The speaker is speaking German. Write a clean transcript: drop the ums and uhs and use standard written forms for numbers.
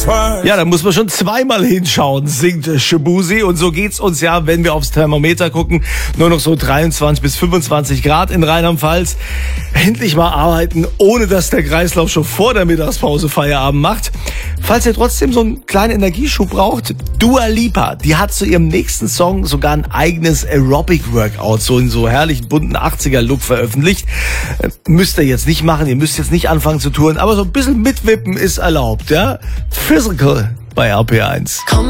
Ja, da muss man schon zweimal hinschauen, singt Shaboozey. Und so geht's uns ja, wenn wir aufs Thermometer gucken. Nur noch so 23 bis 25 Grad in Rheinland-Pfalz. Endlich mal arbeiten, ohne dass der Kreislauf schon vor der Mittagspause Feierabend macht. Falls ihr trotzdem so einen kleinen Energieschub braucht, Dua Lipa, die hat zu ihrem nächsten Song sogar ein eigenes Aerobic-Workout, so in so herrlichen bunten 80er-Look veröffentlicht. Müsst ihr jetzt nicht machen, ihr müsst jetzt nicht anfangen zu touren, aber so ein bisschen mitwippen ist erlaubt, ja? Physical bei RP1.